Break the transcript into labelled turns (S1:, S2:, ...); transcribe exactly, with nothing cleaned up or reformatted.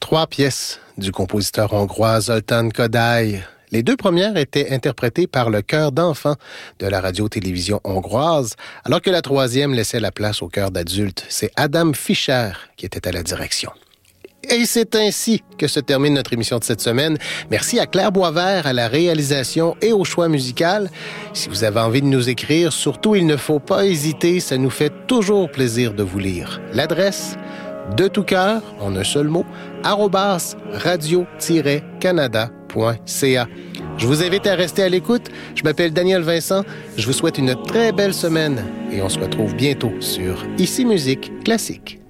S1: Trois pièces du compositeur hongrois Zoltán Kodály. Les deux premières étaient interprétées par le chœur d'enfants de la radio-télévision hongroise, alors que la troisième laissait la place au chœur d'adultes. C'est Adam Fischer qui était à la direction. Et c'est ainsi que se termine notre émission de cette semaine. Merci à Claire Boisvert à la réalisation et au choix musical. Si vous avez envie de nous écrire, surtout, il ne faut pas hésiter, ça nous fait toujours plaisir de vous lire. L'adresse, de tout cœur, en un seul mot, arobase radio tiret canada point c a. Je vous invite à rester à l'écoute. Je m'appelle Daniel Vincent. Je vous souhaite une très belle semaine et on se retrouve bientôt sur Ici Musique Classique.